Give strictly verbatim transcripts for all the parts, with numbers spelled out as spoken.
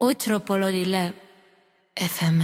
Anthropology Lab F M.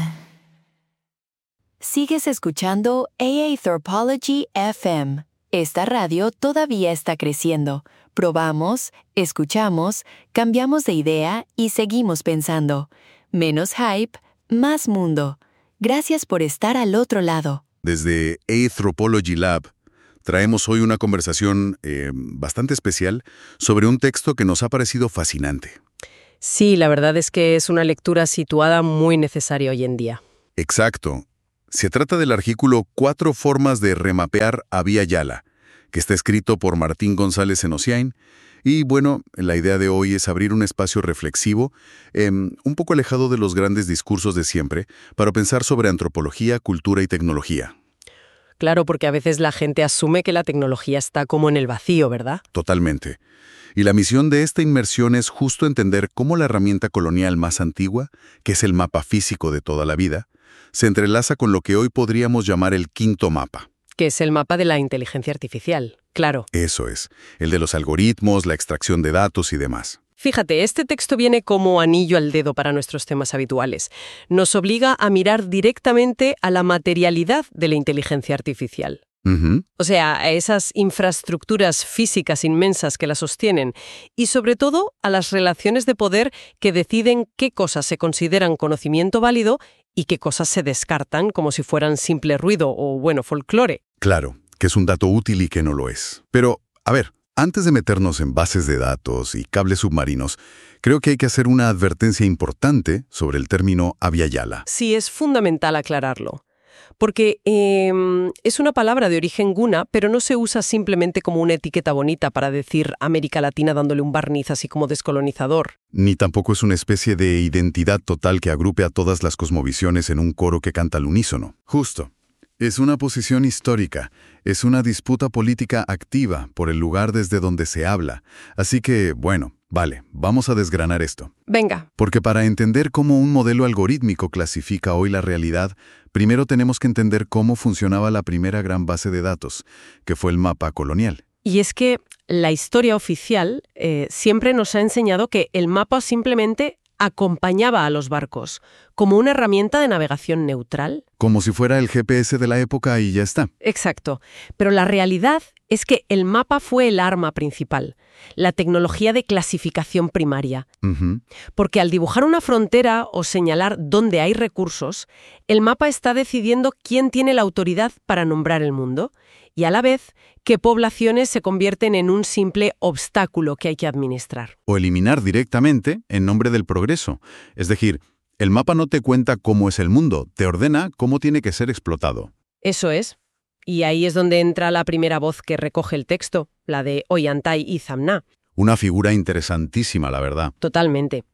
Sigues escuchando A A Anthropology F M. Esta radio todavía está creciendo. Probamos, escuchamos, cambiamos de idea y seguimos pensando. Menos hype, más mundo. Gracias por estar al otro lado. Desde Anthropology Lab traemos hoy una conversación eh, bastante especial sobre un texto que nos ha parecido fascinante. Sí, la verdad es que es una lectura situada muy necesaria hoy en día. Exacto. Se trata del artículo Cuatro formas de remapear a Abya Yala, que está escrito por Martín González Enociain. Y bueno, la idea de hoy es abrir un espacio reflexivo, eh, un poco alejado de los grandes discursos de siempre, para pensar sobre antropología, cultura y tecnología. Claro, porque a veces la gente asume que la tecnología está como en el vacío, ¿verdad? Totalmente. Y la misión de esta inmersión es justo entender cómo la herramienta colonial más antigua, que es el mapa físico de toda la vida, se entrelaza con lo que hoy podríamos llamar el quinto mapa. Que es el mapa de la inteligencia artificial, claro. Eso es, el de los algoritmos, la extracción de datos y demás. Fíjate, este texto viene como anillo al dedo para nuestros temas habituales. Nos obliga a mirar directamente a la materialidad de la inteligencia artificial. Uh-huh. O sea, a esas infraestructuras físicas inmensas que la sostienen y, sobre todo, a las relaciones de poder que deciden qué cosas se consideran conocimiento válido y qué cosas se descartan como si fueran simple ruido o, bueno, folclore. Claro, que es un dato útil y que no lo es. Pero, a ver, antes de meternos en bases de datos y cables submarinos, creo que hay que hacer una advertencia importante sobre el término Abya Yala. Sí, es fundamental aclararlo. Porque eh, es una palabra de origen guna, pero no se usa simplemente como una etiqueta bonita para decir América Latina dándole un barniz así como descolonizador. Ni tampoco es una especie de identidad total que agrupe a todas las cosmovisiones en un coro que canta al unísono. Justo. Es una posición histórica, es una disputa política activa por el lugar desde donde se habla. Así que, bueno, vale, vamos a desgranar esto. Venga. Porque para entender cómo un modelo algorítmico clasifica hoy la realidad, primero tenemos que entender cómo funcionaba la primera gran base de datos, que fue el mapa colonial. Y es que la historia oficial eh, siempre nos ha enseñado que el mapa simplemente acompañaba a los barcos, como una herramienta de navegación neutral. Como si fuera el G P S de la época y ya está. Exacto. Pero la realidad es que el mapa fue el arma principal, la tecnología de clasificación primaria. Uh-huh. Porque al dibujar una frontera o señalar dónde hay recursos, el mapa está decidiendo quién tiene la autoridad para nombrar el mundo y a la vez qué poblaciones se convierten en un simple obstáculo que hay que administrar. O eliminar directamente en nombre del progreso. Es decir, el mapa no te cuenta cómo es el mundo, te ordena cómo tiene que ser explotado. Eso es. Y ahí es donde entra la primera voz que recoge el texto, la de Ollantay y Zamna. Una figura interesantísima, la verdad. Totalmente.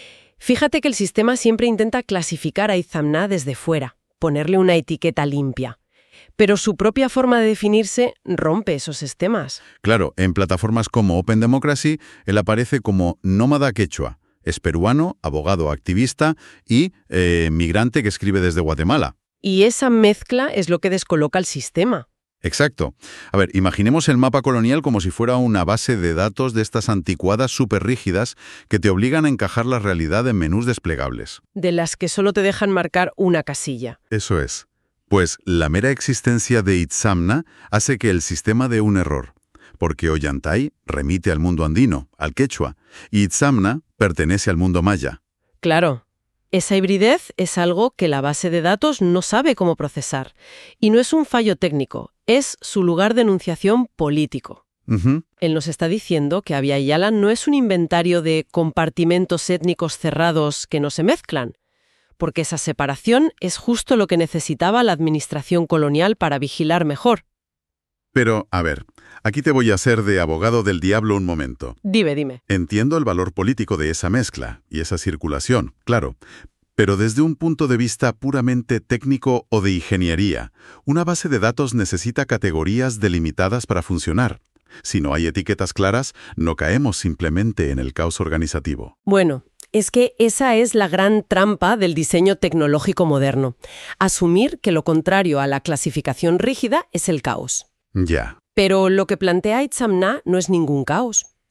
Fíjate que el sistema siempre intenta clasificar a Izamna desde fuera, ponerle una etiqueta limpia. Pero su propia forma de definirse rompe esos esquemas. Claro, en plataformas como Open Democracy, él aparece como nómada quechua. Es peruano, abogado activista y eh, migrante que escribe desde Guatemala. Y esa mezcla es lo que descoloca el sistema. Exacto. A ver, imaginemos el mapa colonial como si fuera una base de datos de estas anticuadas súper rígidas que te obligan a encajar la realidad en menús desplegables. De las que solo te dejan marcar una casilla. Eso es. Pues la mera existencia de Itzamna hace que el sistema dé un error, porque Ollantay remite al mundo andino, al quechua, y Itzamna pertenece al mundo maya. Claro. Esa hibridez es algo que la base de datos no sabe cómo procesar. Y no es un fallo técnico, es su lugar de enunciación político. Uh-huh. Él nos está diciendo que Abya Yala no es un inventario de compartimentos étnicos cerrados que no se mezclan, porque esa separación es justo lo que necesitaba la administración colonial para vigilar mejor. Pero, a ver, aquí te voy a hacer de abogado del diablo un momento. Dime, dime. Entiendo el valor político de esa mezcla y esa circulación, claro, pero desde un punto de vista puramente técnico o de ingeniería, una base de datos necesita categorías delimitadas para funcionar. Si no hay etiquetas claras, no caemos simplemente en el caos organizativo. Bueno, es que esa es la gran trampa del diseño tecnológico moderno. Asumir que lo contrario a la clasificación rígida es el caos. Ya. Pero lo que plantea Itzamna no es ningún caos.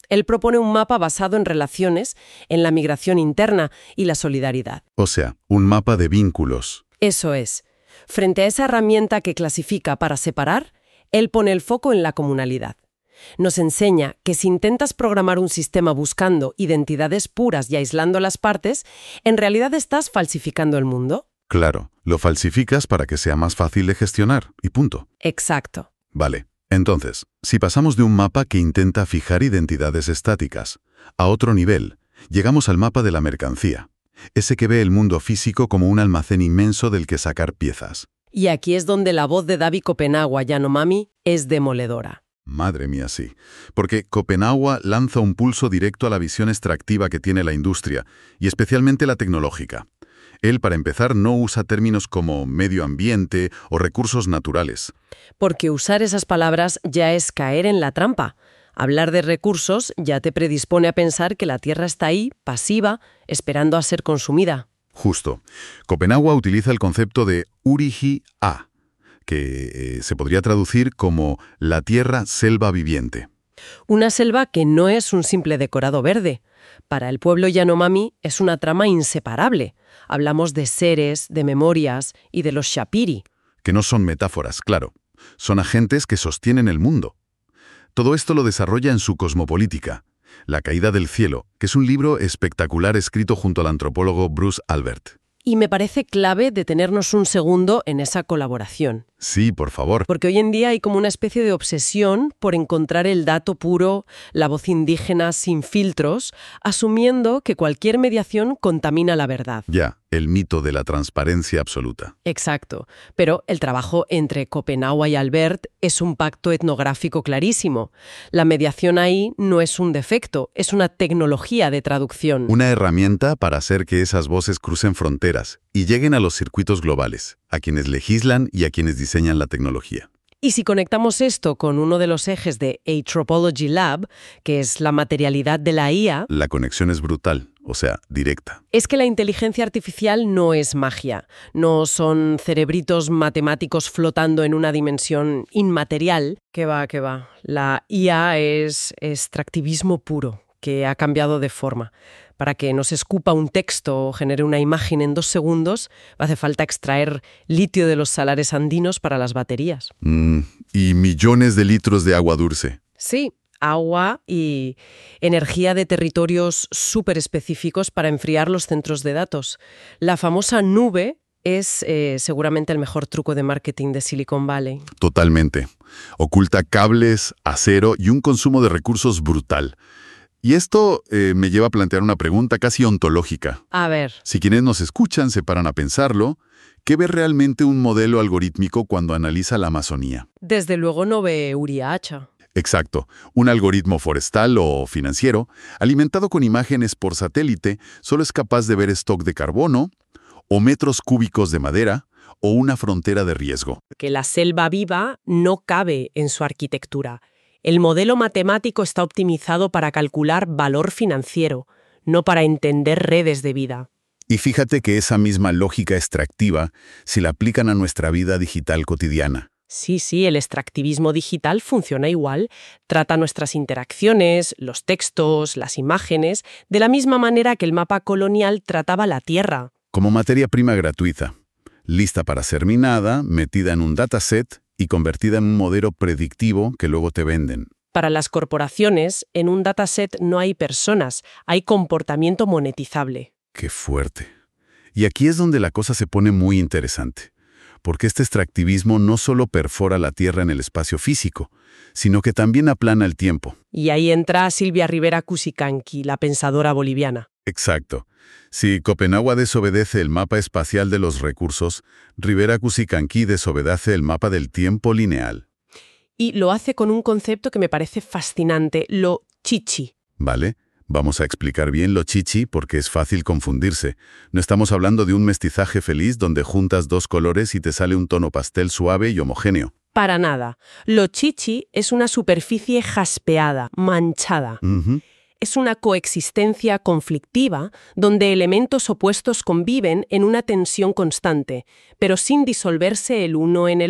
Él propone un mapa basado en relaciones, en la migración interna y la solidaridad. O sea, un mapa de vínculos. Eso es. Frente a esa herramienta que clasifica para separar, él pone el foco en la comunalidad. Nos enseña que si intentas programar un sistema buscando identidades puras y aislando las partes, en realidad estás falsificando el mundo. Claro, lo falsificas para que sea más fácil de gestionar, y punto. Exacto. Vale, entonces, si pasamos de un mapa que intenta fijar identidades estáticas a otro nivel, llegamos al mapa de la mercancía, ese que ve el mundo físico como un almacén inmenso del que sacar piezas. Y aquí es donde la voz de David Copenhague Yanomami es demoledora. Madre mía, sí. Porque Copenhague lanza un pulso directo a la visión extractiva que tiene la industria, y especialmente la tecnológica. Él, para empezar, no usa términos como medio ambiente o recursos naturales. Porque usar esas palabras ya es caer en la trampa. Hablar de recursos ya te predispone a pensar que la Tierra está ahí, pasiva, esperando a ser consumida. Justo. Copenhague utiliza el concepto de Urihi-A, que eh, se podría traducir como la tierra selva viviente. Una selva que no es un simple decorado verde. Para el pueblo Yanomami es una trama inseparable. Hablamos de seres, de memorias y de los Shapiri. Que no son metáforas, claro. Son agentes que sostienen el mundo. Todo esto lo desarrolla en su Cosmopolítica, La caída del cielo, que es un libro espectacular escrito junto al antropólogo Bruce Albert. Y me parece clave detenernos un segundo en esa colaboración. Sí, por favor. Porque hoy en día hay como una especie de obsesión por encontrar el dato puro, la voz indígena sin filtros, asumiendo que cualquier mediación contamina la verdad. Ya, el mito de la transparencia absoluta. Exacto. Pero el trabajo entre Copenhague y Albert es un pacto etnográfico clarísimo. La mediación ahí no es un defecto, es una tecnología de traducción. Una herramienta para hacer que esas voces crucen fronteras y lleguen a los circuitos globales, a quienes legislan y a quienes diseñan la tecnología. Y si conectamos esto con uno de los ejes de Anthropology Lab, que es la materialidad de la I A, la conexión es brutal, o sea, directa. Es que la inteligencia artificial no es magia, no son cerebritos matemáticos flotando en una dimensión inmaterial. Que va, que va. La I A es extractivismo puro, que ha cambiado de forma. Para que nos escupa un texto o genere una imagen en dos segundos, hace falta extraer litio de los salares andinos para las baterías. Mm, y millones de litros de agua dulce. Sí, agua y energía de territorios súper específicos para enfriar los centros de datos. La famosa nube es eh, seguramente el mejor truco de marketing de Silicon Valley. Totalmente. Oculta cables, acero y un consumo de recursos brutal. Y esto eh, me lleva a plantear una pregunta casi ontológica. A ver. Si quienes nos escuchan se paran a pensarlo, ¿qué ve realmente un modelo algorítmico cuando analiza la Amazonía? Desde luego no ve Uriacha. Exacto. Un algoritmo forestal o financiero, alimentado con imágenes por satélite, solo es capaz de ver stock de carbono, o metros cúbicos de madera, o una frontera de riesgo. Que la selva viva no cabe en su arquitectura. El modelo matemático está optimizado para calcular valor financiero, no para entender redes de vida. Y fíjate que esa misma lógica extractiva, si la aplican a nuestra vida digital cotidiana. Sí, sí, el extractivismo digital funciona igual. Trata nuestras interacciones, los textos, las imágenes, de la misma manera que el mapa colonial trataba la Tierra. Como materia prima gratuita, lista para ser minada, metida en un dataset y convertida en un modelo predictivo que luego te venden. Para las corporaciones, en un dataset no hay personas, hay comportamiento monetizable. ¡Qué fuerte! Y aquí es donde la cosa se pone muy interesante, porque este extractivismo no solo perfora la Tierra en el espacio físico, sino que también aplana el tiempo. Y ahí entra Silvia Rivera Cusicanqui, la pensadora boliviana. Exacto. Si Copenhague desobedece el mapa espacial de los recursos, Rivera Cusicanqui desobedece el mapa del tiempo lineal. Y lo hace con un concepto que me parece fascinante, lo chichi. Vale, vamos a explicar bien lo chichi porque es fácil confundirse. No estamos hablando de un mestizaje feliz donde juntas dos colores y te sale un tono pastel suave y homogéneo. Para nada. Lo chichi es una superficie jaspeada, manchada. Uh-huh. Es una coexistencia conflictiva donde elementos opuestos conviven en una tensión constante, pero sin disolverse el uno en el otro.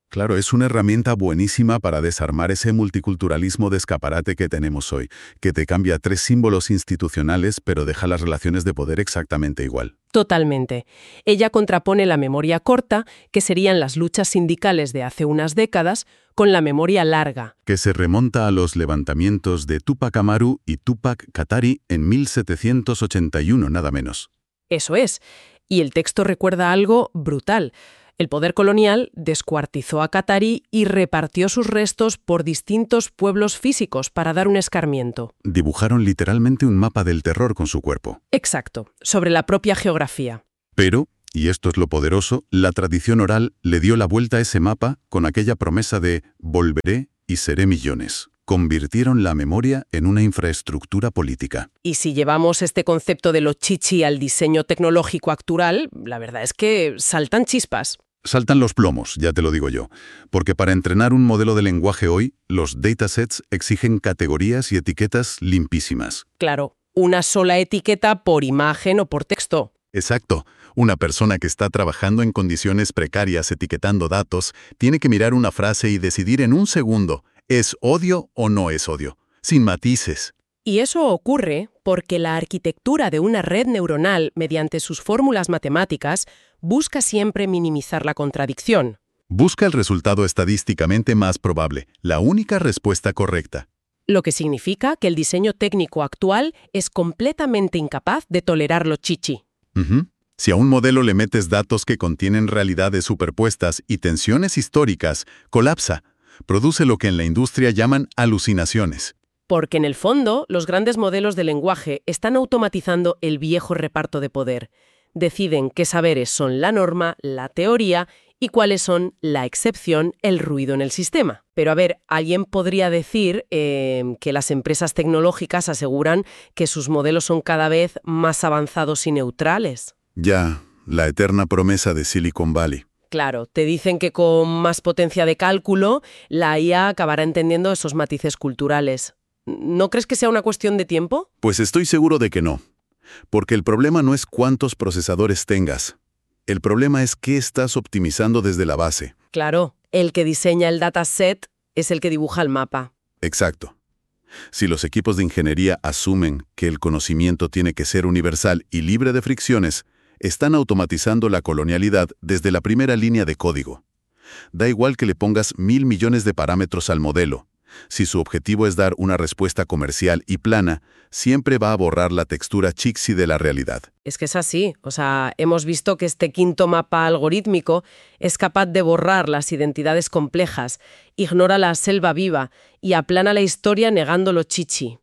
Claro, es una herramienta buenísima para desarmar ese multiculturalismo de escaparate que tenemos hoy, que te cambia tres símbolos institucionales pero deja las relaciones de poder exactamente igual. Totalmente. Ella contrapone la memoria corta, que serían las luchas sindicales de hace unas décadas, con la memoria larga. Que se remonta a los levantamientos de Túpac Amaru y Túpac Katari en mil setecientos ochenta y uno, nada menos. Eso es. Y el texto recuerda algo brutal. El poder colonial descuartizó a Katari y repartió sus restos por distintos pueblos físicos para dar un escarmiento. Dibujaron literalmente un mapa del terror con su cuerpo. Exacto, sobre la propia geografía. Pero, y esto es lo poderoso, la tradición oral le dio la vuelta a ese mapa con aquella promesa de «volveré y seré millones». Convirtieron la memoria en una infraestructura política. Y si llevamos este concepto de lo chichi al diseño tecnológico actual, la verdad es que saltan chispas. Saltan los plomos, ya te lo digo yo, porque para entrenar un modelo de lenguaje hoy, los datasets exigen categorías y etiquetas limpísimas. Claro, una sola etiqueta por imagen o por texto. Exacto. Una persona que está trabajando en condiciones precarias etiquetando datos tiene que mirar una frase y decidir en un segundo, ¿es odio o no es odio? Sin matices. Y eso ocurre porque la arquitectura de una red neuronal, mediante sus fórmulas matemáticas, busca siempre minimizar la contradicción. Busca el resultado estadísticamente más probable, la única respuesta correcta. Lo que significa que el diseño técnico actual es completamente incapaz de tolerar lo chichi. Uh-huh. Si a un modelo le metes datos que contienen realidades superpuestas y tensiones históricas, colapsa. Produce lo que en la industria llaman alucinaciones. Porque en el fondo, los grandes modelos de lenguaje están automatizando el viejo reparto de poder. Deciden qué saberes son la norma, la teoría, y cuáles son la excepción, el ruido en el sistema. Pero a ver, alguien podría decir eh, que las empresas tecnológicas aseguran que sus modelos son cada vez más avanzados y neutrales. Ya, la eterna promesa de Silicon Valley. Claro, te dicen que con más potencia de cálculo, la I A acabará entendiendo esos matices culturales. ¿No crees que sea una cuestión de tiempo? Pues estoy seguro de que no. Porque el problema no es cuántos procesadores tengas. El problema es qué estás optimizando desde la base. Claro, el que diseña el dataset es el que dibuja el mapa. Exacto. Si los equipos de ingeniería asumen que el conocimiento tiene que ser universal y libre de fricciones, están automatizando la colonialidad desde la primera línea de código. Da igual que le pongas mil millones de parámetros al modelo. Si su objetivo es dar una respuesta comercial y plana, siempre va a borrar la textura chicksy de la realidad. Es que es así. O sea, hemos visto que este quinto mapa algorítmico es capaz de borrar las identidades complejas, ignora la selva viva y aplana la historia negando lo chichi.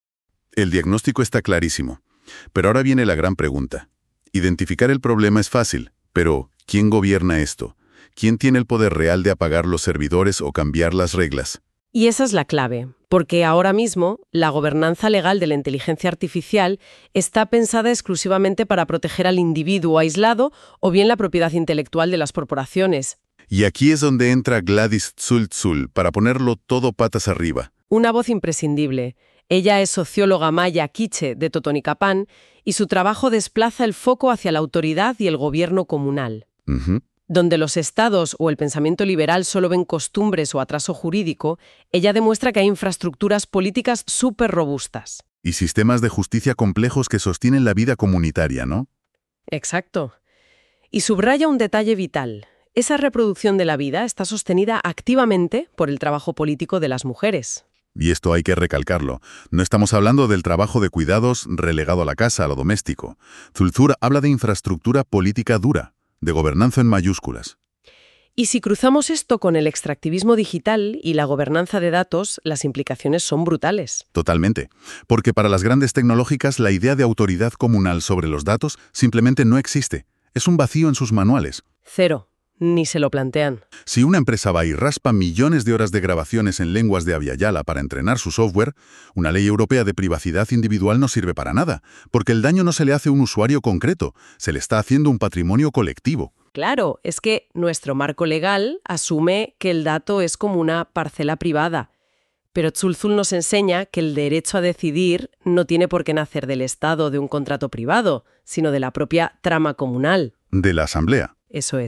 El diagnóstico está clarísimo. Pero ahora viene la gran pregunta. Identificar el problema es fácil, pero ¿quién gobierna esto? ¿Quién tiene el poder real de apagar los servidores o cambiar las reglas? Y esa es la clave, porque ahora mismo la gobernanza legal de la inteligencia artificial está pensada exclusivamente para proteger al individuo aislado o bien la propiedad intelectual de las corporaciones. Y aquí es donde entra Gladys Tzultzul para ponerlo todo patas arriba. Una voz imprescindible. Ella es socióloga maya quiche de Totonicapán y su trabajo desplaza el foco hacia la autoridad y el gobierno comunal. Uh-huh. Donde los estados o el pensamiento liberal solo ven costumbres o atraso jurídico, ella demuestra que hay infraestructuras políticas súper robustas. Y sistemas de justicia complejos que sostienen la vida comunitaria, ¿no? Exacto. Y subraya un detalle vital. Esa reproducción de la vida está sostenida activamente por el trabajo político de las mujeres. Y esto hay que recalcarlo. No estamos hablando del trabajo de cuidados relegado a la casa, a lo doméstico. Tzultzul habla de infraestructura política dura, de gobernanza en mayúsculas. Y si cruzamos esto con el extractivismo digital y la gobernanza de datos, las implicaciones son brutales. Totalmente. Porque para las grandes tecnológicas la idea de autoridad comunal sobre los datos simplemente no existe. Es un vacío en sus manuales. Cero. Ni se lo plantean. Si una empresa va y raspa millones de horas de grabaciones en lenguas de Abya Yala para entrenar su software, una ley europea de privacidad individual no sirve para nada, porque el daño no se le hace a un usuario concreto, se le está haciendo un patrimonio colectivo. Claro, es que nuestro marco legal asume que el dato es como una parcela privada, pero Tzultzul nos enseña que el derecho a decidir no tiene por qué nacer del Estado o de un contrato privado, sino de la propia trama comunal. De la asamblea. Eso es.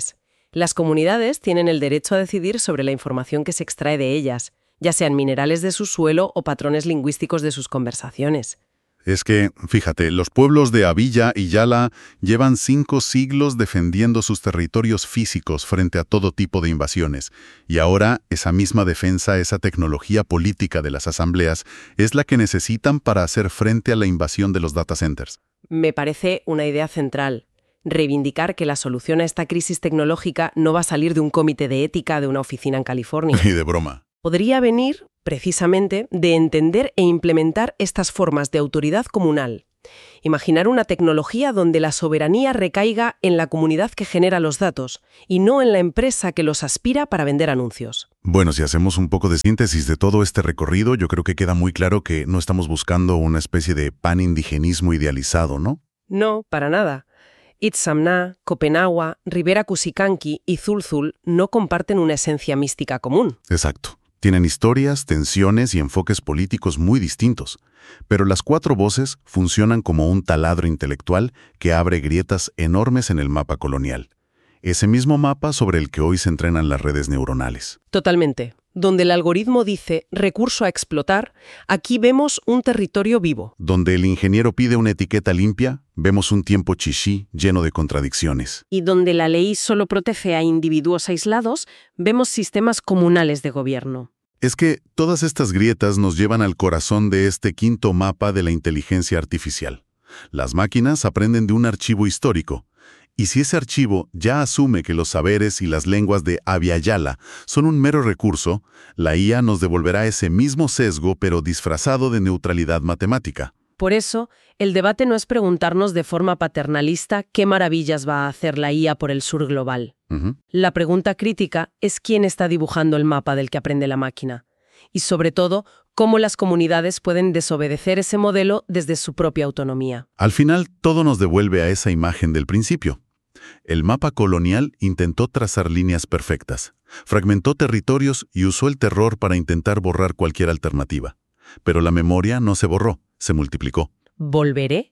Las comunidades tienen el derecho a decidir sobre la información que se extrae de ellas, ya sean minerales de su suelo o patrones lingüísticos de sus conversaciones. Es que, fíjate, los pueblos de Abya y Yala llevan cinco siglos defendiendo sus territorios físicos frente a todo tipo de invasiones. Y ahora, esa misma defensa, esa tecnología política de las asambleas, es la que necesitan para hacer frente a la invasión de los data centers. Me parece una idea central. Reivindicar que la solución a esta crisis tecnológica no va a salir de un comité de ética de una oficina en California. Y de broma. Podría venir, precisamente, de entender e implementar estas formas de autoridad comunal. Imaginar una tecnología donde la soberanía recaiga en la comunidad que genera los datos y no en la empresa que los aspira para vender anuncios. Bueno, si hacemos un poco de síntesis de todo este recorrido, yo creo que queda muy claro que no estamos buscando una especie de pan-indigenismo idealizado, ¿no? No, para nada. Itzamná, Copenagua, Ribera Cusicanqui y Zulzul no comparten una esencia mística común. Exacto. Tienen historias, tensiones y enfoques políticos muy distintos, pero las cuatro voces funcionan como un taladro intelectual que abre grietas enormes en el mapa colonial. Ese mismo mapa sobre el que hoy se entrenan las redes neuronales. Totalmente. Donde el algoritmo dice recurso a explotar, aquí vemos un territorio vivo. Donde el ingeniero pide una etiqueta limpia, vemos un tiempo chichí lleno de contradicciones. Y donde la ley solo protege a individuos aislados, vemos sistemas comunales de gobierno. Es que todas estas grietas nos llevan al corazón de este quinto mapa de la inteligencia artificial. Las máquinas aprenden de un archivo histórico. Y si ese archivo ya asume que los saberes y las lenguas de Abya Yala son un mero recurso, la I A nos devolverá ese mismo sesgo pero disfrazado de neutralidad matemática. Por eso, el debate no es preguntarnos de forma paternalista qué maravillas va a hacer la I A por el sur global. Uh-huh. La pregunta crítica es quién está dibujando el mapa del que aprende la máquina. Y sobre todo, cómo las comunidades pueden desobedecer ese modelo desde su propia autonomía. Al final, todo nos devuelve a esa imagen del principio. El mapa colonial intentó trazar líneas perfectas, fragmentó territorios y usó el terror para intentar borrar cualquier alternativa. Pero la memoria no se borró, se multiplicó. ¿Volveré?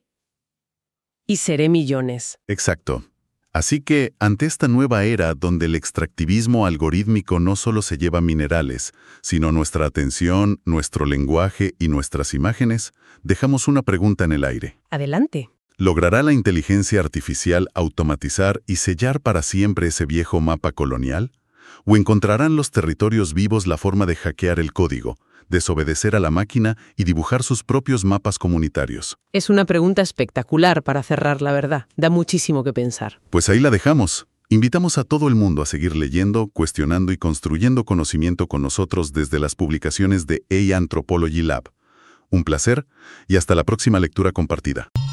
Y seré millones. Exacto. Así que, ante esta nueva era donde el extractivismo algorítmico no solo se lleva minerales, sino nuestra atención, nuestro lenguaje y nuestras imágenes, dejamos una pregunta en el aire. Adelante. ¿Logrará la inteligencia artificial automatizar y sellar para siempre ese viejo mapa colonial? ¿O encontrarán los territorios vivos la forma de hackear el código, desobedecer a la máquina y dibujar sus propios mapas comunitarios? Es una pregunta espectacular para cerrar, la verdad. Da muchísimo que pensar. Pues ahí la dejamos. Invitamos a todo el mundo a seguir leyendo, cuestionando y construyendo conocimiento con nosotros desde las publicaciones de A I Anthropology Lab. Un placer y hasta la próxima lectura compartida.